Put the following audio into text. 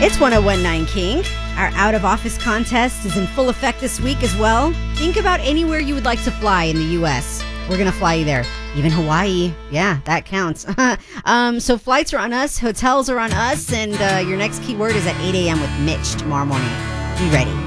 It's 1019 King. Our out of office contest is in full effect this week as well. Think about anywhere you would like to fly in the U.S. We're going to fly you there. Even Hawaii. Yeah, that counts. So flights are on us, hotels are on us, and your next keyword is at 8 a.m. with Mitch tomorrow morning. Be ready.